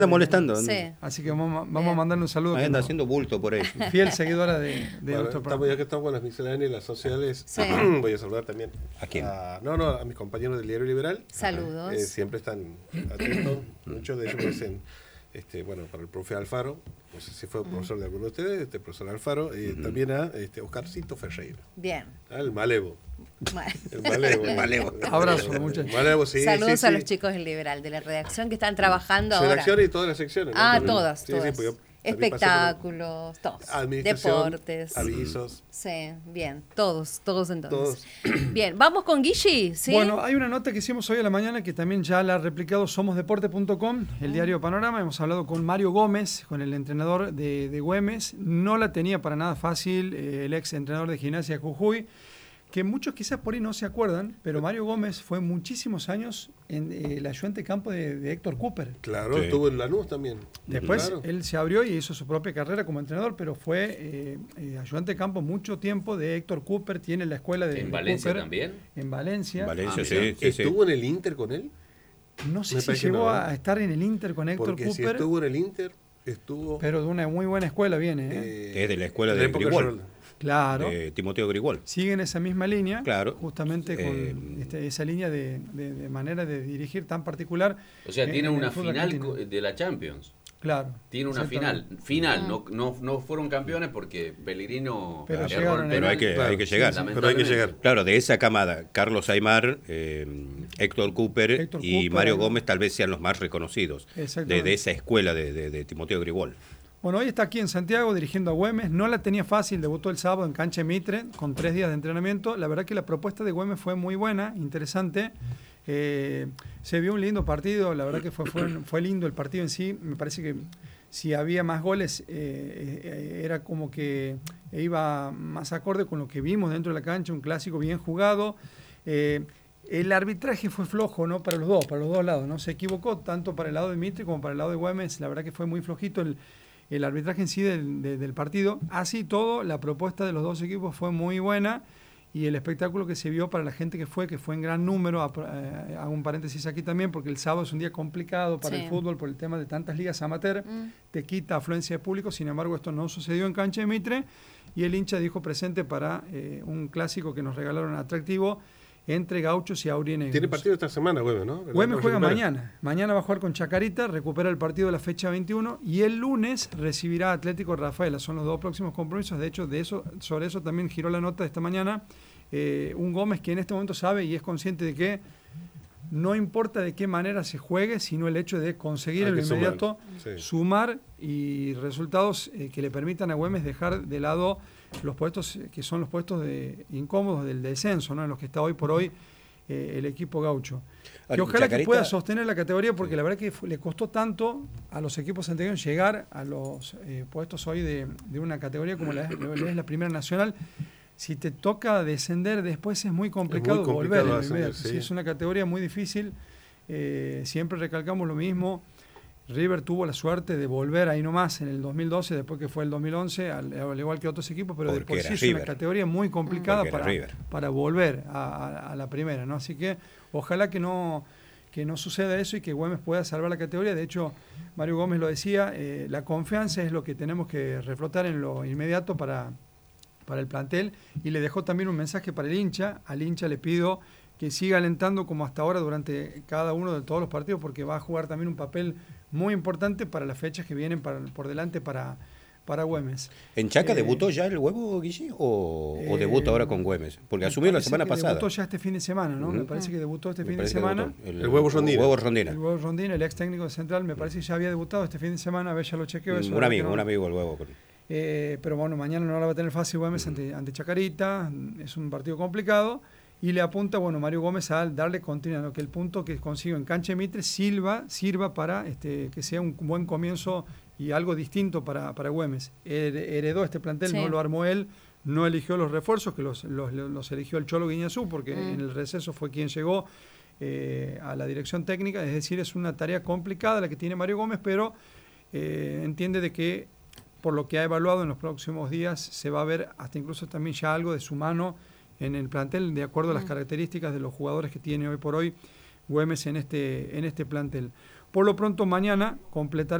Está molestando. Sí. Así que vamos a mandarle un saludo. Ahí anda haciendo bulto por ahí. Fiel seguidora de Bueno, nuestro programa. ya que estamos con las misceláneas y las sociales, Sí. voy a saludar también. ¿A quién? A mis compañeros del Diario Liberal. Saludos. Siempre están atentos. Muchos de ellos me dicen, para el profe Alfaro, no sé si fue profesor de alguno de ustedes, profesor Alfaro, también a Oscarcito Ferreira. Bien. El Malevo. Bueno. El Malevo. El Malevo. Abrazo, muchachos. Malevo, sí. Saludos sí, a sí. los chicos del Liberal, de la redacción que están trabajando ahora. Redacción y todas las secciones. ¿no? Ah, También. todas, Sí, todas. sí, pues yo también Espectáculos, todos. pasé por administración, Deportes. avisos. Sí, bien, todos entonces. Todos. Bien, vamos con Guilly, ¿sí? Bueno, hay una nota que hicimos hoy a la mañana que también ya la ha replicado somosdeporte.com, el diario Panorama. Hemos hablado con Mario Gómez, con el entrenador de Güemes. No la tenía para nada fácil el ex entrenador de Gimnasia de Jujuy, que muchos quizás por ahí no se acuerdan, pero Mario Gómez fue muchísimos años en el ayudante de campo de Héctor Cooper. Claro, Sí. estuvo en Lanús también. Después Claro. él se abrió y hizo su propia carrera como entrenador, pero fue ayudante de campo mucho tiempo de Héctor Cooper. Tiene la escuela de ¿En Valencia Cooper también? en Valencia. Valencia, mira. sí, sí, sí. ¿Estuvo en el Inter con él? No sé Me si parece que llegó no, a estar en el Inter con Héctor Porque si Cooper, estuvo en el Inter, estuvo... pero de una muy buena escuela viene. Es de la escuela en de época Grigol. Jordan. Claro. De Timoteo Grigol. Sigue en esa misma línea, Claro. justamente con esa línea de manera de dirigir tan particular. O sea, tiene en el una fútbol final argentino. de la Champions. Claro. Tiene una exactamente. final. No fueron campeones porque Pellegrino Pero erró llegaron el a- Pero hay penal. que, hay que llegar. Sí, Pero hay que llegar. Claro, de esa camada, Carlos Aymar, Héctor Cooper Héctor y Cooper, Mario Gómez tal vez sean los más reconocidos Exactamente. de esa escuela de Timoteo Grigol. Bueno, hoy está aquí en Santiago dirigiendo a Güemes. No la tenía fácil, debutó el sábado en cancha Mitre con 3 días de entrenamiento. La verdad que la propuesta de Güemes fue muy buena, interesante. Se vio un lindo partido, la verdad que fue lindo el partido en sí. Me parece que si había más goles era como que iba más acorde con lo que vimos dentro de la cancha, un clásico bien jugado. El arbitraje fue flojo, ¿no? Para los dos lados, ¿no? Se equivocó tanto para el lado de Mitre como para el lado de Güemes. La verdad que fue muy flojito el arbitraje en sí del partido. Así todo, la propuesta de los dos equipos fue muy buena y el espectáculo que se vio para la gente que fue en gran número. Hago un paréntesis aquí también porque el sábado es un día complicado para Sí. el fútbol por el tema de tantas ligas amateur. Te quita afluencia de público, sin embargo esto no sucedió en cancha de Mitre y el hincha dijo presente para un clásico que nos regalaron atractivo entre gauchos y aurinegros. Tiene partido esta semana, Güemes, ¿no? Güemes juega Recupera. mañana. Mañana va a jugar con Chacarita, recupera el partido de la fecha 21 y el lunes recibirá a Atlético Rafaela. Son los dos próximos compromisos. De hecho, sobre eso también giró la nota de esta mañana. Un Gómez que en este momento sabe y es consciente de que no importa de qué manera se juegue, sino el hecho de conseguir Hay en lo que sumar, inmediato sí. sumar y resultados que le permitan a Güemes dejar de lado los puestos que son los puestos incómodos del descenso, ¿no? En los que está hoy por hoy el equipo gaucho. Ahora, Que ojalá que Chacarita- pueda sostener la categoría porque la verdad que le costó tanto a los equipos anteriores llegar a los puestos hoy de una categoría como es la Primera Nacional. Si te toca descender después es muy complicado, complicado volver. En ascender, inmediato. sí. Sí, es una categoría muy difícil. Siempre recalcamos lo mismo. River tuvo la suerte de volver ahí nomás en el 2012, después que fue el 2011, al igual que otros equipos, pero de Porque por era sí es una River. categoría muy complicada Porque era River. para volver a la primera, ¿no? Así que ojalá que no suceda eso y que Güemes pueda salvar la categoría. De hecho, Mario Gómez lo decía, la confianza es lo que tenemos que reflotar en lo inmediato para el plantel, y le dejó también un mensaje para el hincha. Al hincha le pido que siga alentando como hasta ahora durante cada uno de todos los partidos, porque va a jugar también un papel muy importante para las fechas que vienen por delante para Güemes. ¿En Chaca debutó ya el huevo, Guille? ¿O debuta ahora con Güemes? Porque Me asumió la parece semana que pasada. Debutó ya este fin de semana, ¿no? Ujú. Me parece que debutó este Me fin de parece que semana. debutó. El huevo Rondina. Huevo Rondina. El huevo Rondina, el ex técnico de Central, me parece que ya había debutado este fin de semana. A ver, ya lo chequeo. Eso, Un amigo el huevo. pero bueno, mañana no la va a tener fácil Güemes ante Chacarita. Es un partido complicado. Y le apunta, bueno, Mario Gómez a darle continuidad, ¿no? Que el punto que consiguió en cancha de Mitre sirva para que sea un buen comienzo y algo distinto para Güemes. Heredó este plantel, Sí. no lo armó él, no eligió los refuerzos, que los eligió el Cholo Guiñazú, porque en el receso fue quien llegó a la dirección técnica. Es decir, es una tarea complicada la que tiene Mario Gómez, pero entiende de que por lo que ha evaluado en los próximos días se va a ver hasta incluso también ya algo de su mano en el plantel, de acuerdo a las características de los jugadores que tiene hoy por hoy Güemes en este plantel. Por lo pronto mañana completará